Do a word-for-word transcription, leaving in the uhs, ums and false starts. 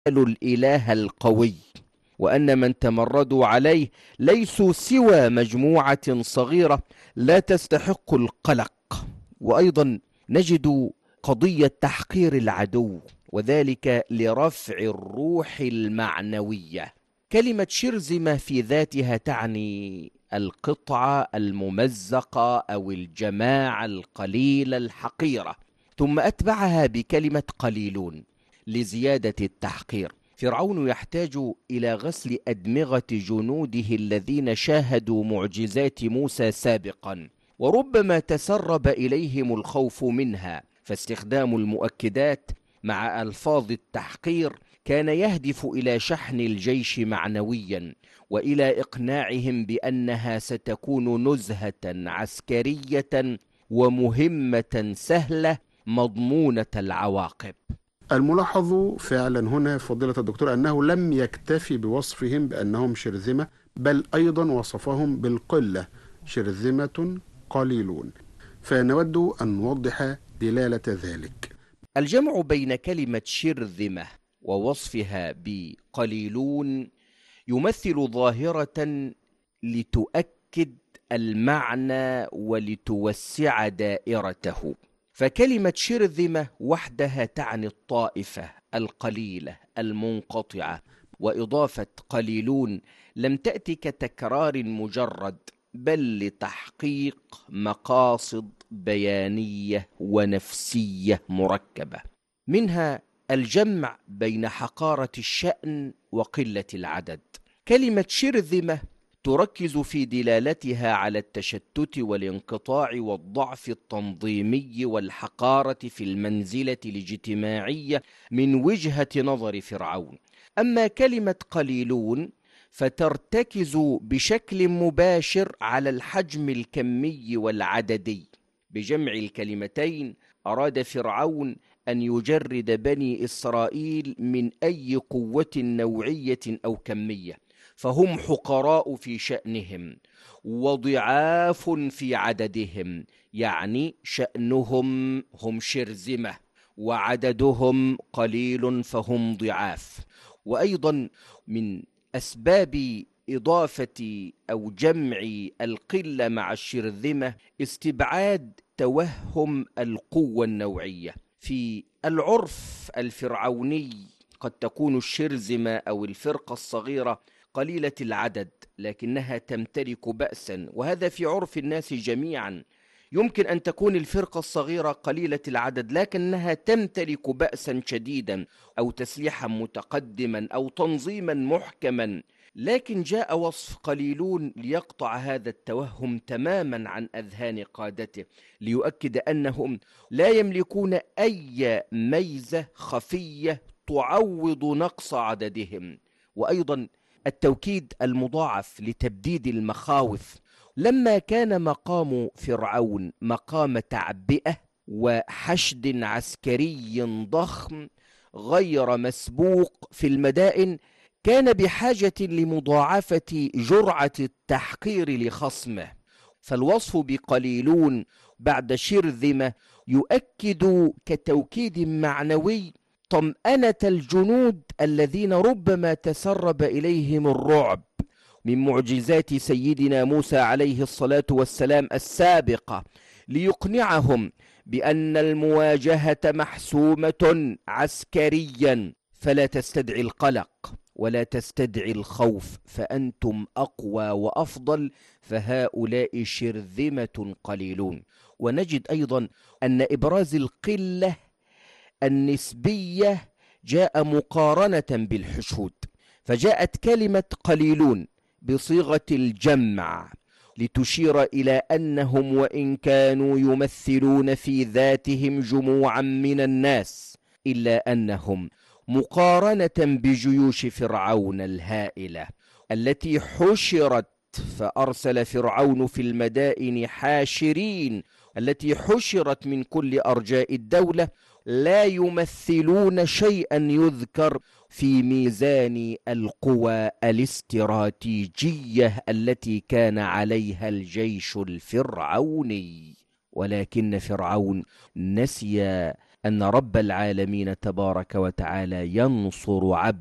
الإله القوي، وأن من تمردوا عليه ليسوا سوى مجموعة صغيرة لا تستحق القلق. وأيضا نجد قضية تحقير العدو، وذلك لرفع الروح المعنوية. كلمة شرذمة في ذاتها تعني القطعة الممزقة أو الجماعة القليلة الحقيرة، ثم أتبعها بكلمة قليلون لزيادة التحقير. فرعون يحتاج إلى غسل أدمغة جنوده الذين شاهدوا معجزات موسى سابقا، وربما تسرب إليهم الخوف منها، فاستخدام المؤكدات مع ألفاظ التحقير كان يهدف إلى شحن الجيش معنويا، وإلى إقناعهم بأنها ستكون نزهة عسكرية ومهمة سهلة مضمونة العواقب. الملاحظ فعلا هنا فضيلة الدكتور أنه لم يكتفي بوصفهم بأنهم شرذمة، بل أيضا وصفهم بالقلة، شرذمة قليلون، فنود أن نوضح دلالة ذلك. الجمع بين كلمة شرذمة ووصفها بقليلون يمثل ظاهرة لتؤكد المعنى ولتوسع دائرته. فكلمة شرذمة وحدها تعني الطائفة القليلة المنقطعة، وإضافة قليلون لم تأتي كتكرار مجرد، بل لتحقيق مقاصد بيانية ونفسية مركبة، منها الجمع بين حقارة الشأن وقلة العدد. كلمة شرذمة تركز في دلالتها على التشتت والانقطاع والضعف التنظيمي والحقارة في المنزلة الاجتماعية من وجهة نظر فرعون. أما كلمة قليلون فترتكز بشكل مباشر على الحجم الكمي والعددي. بجمع الكلمتين أراد فرعون أن يجرد بني إسرائيل من أي قوة نوعية أو كمية، فهم حقراء في شأنهم وضعاف في عددهم، يعني شأنهم هم شرذمة وعددهم قليل فهم ضعاف. وأيضا من أسباب إضافة أو جمع القلة مع الشرذمة استبعاد توهم القوة النوعية. في العرف الفرعوني قد تكون الشرذمة أو الفرقة الصغيرة قليلة العدد لكنها تمتلك بأسا، وهذا في عرف الناس جميعا. يمكن أن تكون الفرقة الصغيرة قليلة العدد لكنها تمتلك بأسا شديدا أو تسليحا متقدما أو تنظيما محكما، لكن جاء وصف قليلون ليقطع هذا التوهم تماما عن أذهان قادته، ليؤكد أنهم لا يملكون أي ميزة خفية تعوض نقص عددهم. وأيضا التوكيد المضاعف لتبديد المخاوف. لما كان مقام فرعون مقام تعبئة وحشد عسكري ضخم غير مسبوق في المدائن، كان بحاجة لمضاعفة جرعة التحقير لخصمه. فالوصف بقليلون بعد شرذمة يؤكد كتوكيد معنوي طمأنة الجنود الذين ربما تسرب إليهم الرعب من معجزات سيدنا موسى عليه الصلاة والسلام السابقة، ليقنعهم بأن المواجهة محسومة عسكريا، فلا تستدعي القلق ولا تستدعي الخوف، فأنتم أقوى وأفضل، فهؤلاء شرذمة قليلون. ونجد أيضا أن إبراز القلة النسبية جاء مقارنة بالحشود، فجاءت كلمة قليلون بصيغة الجمع لتشير إلى أنهم وإن كانوا يمثلون في ذاتهم جموعا من الناس، إلا أنهم مقارنة بجيوش فرعون الهائلة التي حشرت، فأرسل فرعون في المدائن حاشرين التي حشرت من كل أرجاء الدولة، لا يمثلون شيئا يذكر في ميزان القوى الاستراتيجية التي كان عليها الجيش الفرعوني. ولكن فرعون نسي أن رب العالمين تبارك وتعالى ينصر عبده